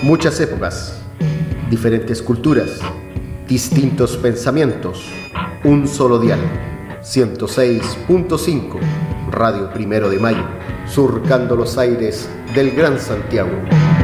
Muchas épocas, diferentes culturas, distintos pensamientos, un solo dial. 106.5, Radio 1 de Mayo, surcando los aires del Gran Santiago.